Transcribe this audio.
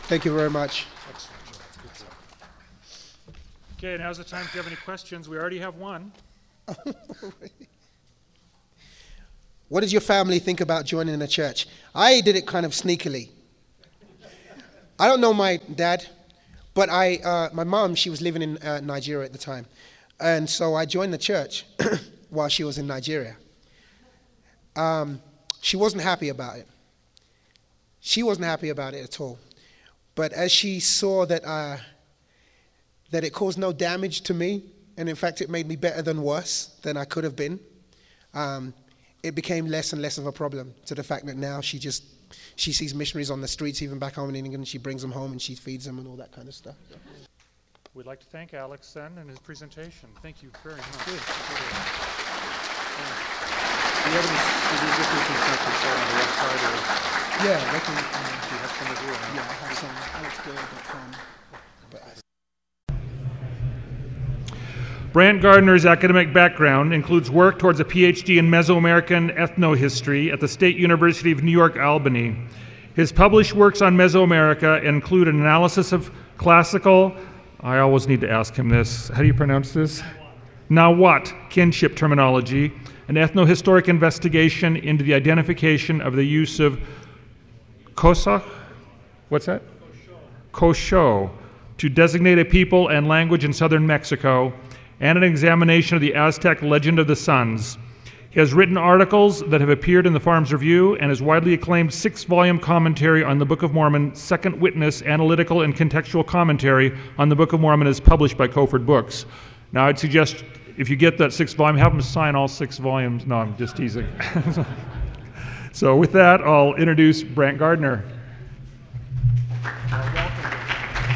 Thank you very much. Okay, now's the time if you have any questions. We already have one. What did your family think about joining the church? I did it kind of sneakily. I don't know my dad, but my mom, she was living in Nigeria at the time. And so I joined the church while she was in Nigeria. She wasn't happy about it. She wasn't happy about it at all. But as she saw that it caused no damage to me, and in fact it made me better than worse than I could have been, it became less and less of a problem, to the fact that now she sees missionaries on the streets, even back home in England. She brings them home and she feeds them and all that kind of stuff. We'd like to thank Alex then and his presentation. Thank you very much. Do you have any differences on the website? Yeah, they can. Do you have some of you? Yeah, I have some. AlexGill.com. Brant Gardner's academic background includes work towards a PhD in Mesoamerican ethnohistory at the State University of New York, Albany. His published works on Mesoamerica include an analysis of classical, I always need to ask him this, how do you pronounce this? Nahuatl kinship terminology, an ethnohistoric investigation into the identification of the use of Kosach? What's that? Kosho, to designate a people and language in southern Mexico, and an examination of the Aztec legend of the suns. He has written articles that have appeared in the Farms Review, and his widely acclaimed 6-volume commentary on the Book of Mormon, Second Witness, Analytical and Contextual Commentary on the Book of Mormon, is published by Koford Books. Now I'd suggest, if you get that 6th volume, have him sign all 6 volumes. No, I'm just teasing. So with that, I'll introduce Brant Gardner.